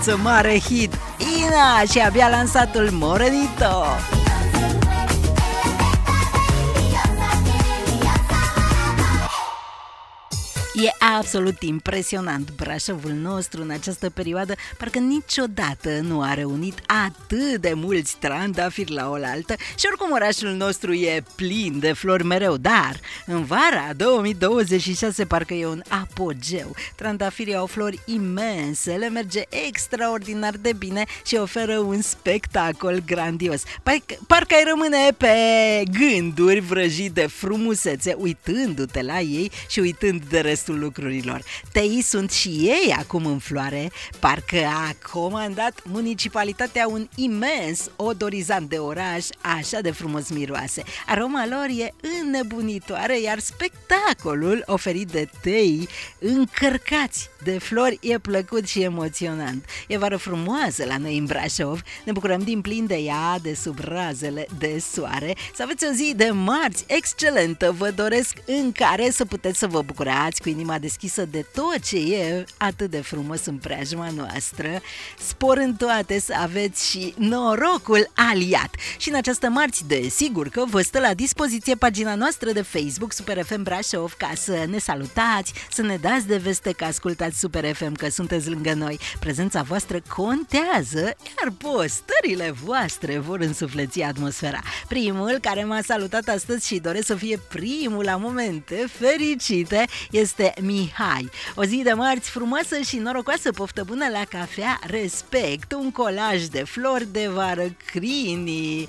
Mare hit Ina și abia lansatul Morenito. E absolut impresionant Brașovul nostru în această perioadă, parcă niciodată nu a reunit atât de mulți trandafiri la oaltă și oricum orașul nostru e plin de flori mereu, dar în vara 2026 parcă e un apogeu. Trandafirii au flori imense, le merge extraordinar de bine și oferă un spectacol grandios. Parcă ai rămâne pe gânduri vrăjit de frumusețe uitându-te la ei și uitând de restul lucrurilor. Teii sunt și ei acum în floare, parcă a comandat municipalitatea un imens odorizant de oraș, așa de frumos miroase. Aroma lor e înnebunitoare, iar spectacolul oferit de teii încărcați de flori e plăcut și emoționant. E vară frumoasă la noi în Brașov, ne bucurăm din plin de ea, de sub razele de soare. Să aveți o zi de marți excelentă, vă doresc, în care să puteți să vă bucurați cu inima deschisă de tot ce e atât de frumos în preajma noastră. Spor în toate, să aveți și norocul aliat. Și în această marți, desigur că vă stă la dispoziție pagina noastră de Facebook Super FM Brașov ca să ne salutați, să ne dați de veste că ascultați Super FM, că sunteți lângă noi. Prezența voastră contează, iar postările voastre vor însufleți atmosfera. Primul care m-a salutat astăzi și doresc să fie primul la momente fericite este Mihai. O zi de marți frumoasă și norocoasă, poftă bună la cafea, respect, un colaj de flori de vară, crini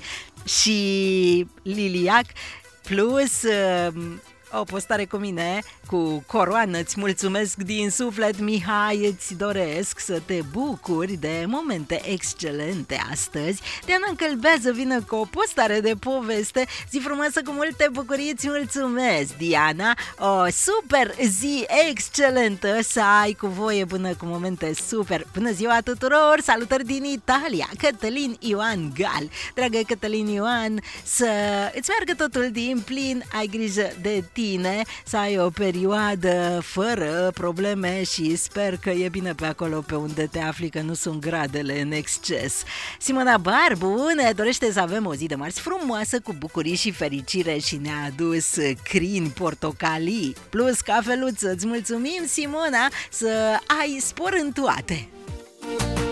și liliac, plus o postare cu mine, cu coroană. Îți mulțumesc din suflet, Mihai, îți doresc să te bucuri de momente excelente astăzi. Diana Încălbează vine cu o postare de poveste. Zi frumoasă cu multe bucurii, îți mulțumesc, Diana. O super zi excelentă să ai, cu voie bună, cu momente super. Bună ziua tuturor, salutări din Italia, Cătălin Ioan Gal. Dragă Cătălin Ioan, să îți meargă totul din plin, ai grijă de tine, să ai o perioadă fără probleme și sper că e bine pe acolo pe unde te afli, că nu sunt gradele în exces. Simona Barbu ne dorește să avem o zi de marți frumoasă cu bucurii și fericire și ne-a adus crini portocalii plus cafeluță. Îți mulțumim, Simona, să ai spor în toate!